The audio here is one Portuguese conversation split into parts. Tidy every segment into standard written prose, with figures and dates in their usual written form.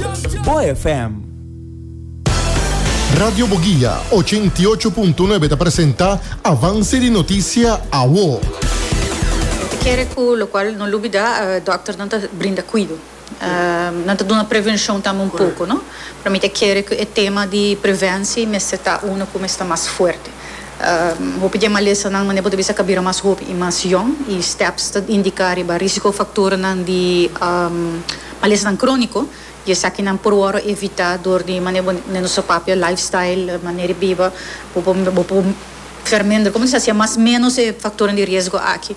Boa FM. Radio Boguilla 88.9 te presenta Avance di Notizia a UO. Quer com o qual não dúvida, doctor não tá brinda cuido. Não tá dando prevenção também pouco, não? Para mim, quer que o tema de prevenção, mas está como está mais forte. Vou pedir uma lição na maneira de vista que vira mais roupa e mais young e steps que indicar o risco fator de uma lição crônico e essa que não por hora evitar dor de maneira no nosso próprio lifestyle maneira viva vou fermento como se assim mais menos fator de risco aqui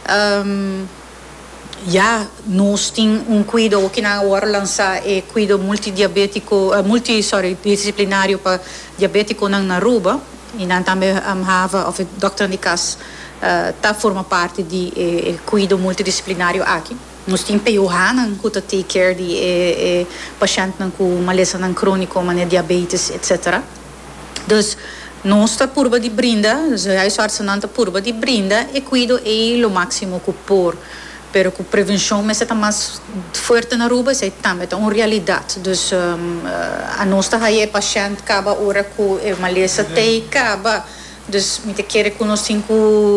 nós temos cuidado que na hora lançar cuidado multidisciplinário para diabético na Aruba e nós também o doutor de casa forma parte de cuidado multidisciplinário aqui. Nós temos peiohanan que take care de paciente com uma lesão crônica, como diabetes, etc. Então, nós estamos por de brinda, a sorte não está por de brinda e cuido o máximo que por. Pero com prevenção, mas está mais forte na Aruba, isso também é uma realidade. Então, a nossa paciente acaba hora com uma lesão tem acaba, então, me quer que nós temos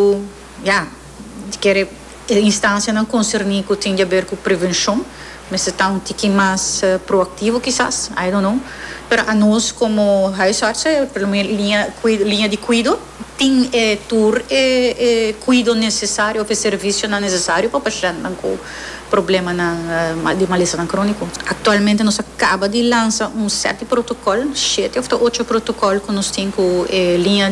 quer instância não concernir que tem a ver com prevenção, mas está um pouquinho mais proativo, quizás, I don't know. Pero a nós, como Raisarce, pela minha linha de cuidado, tem cuidado necessário, o serviço não necessário para o paciente com problema de uma lesão crônica. Atualmente, nós acaba de lançar 7 protocolos, 7 ou 8 protocolos que nós temos com linha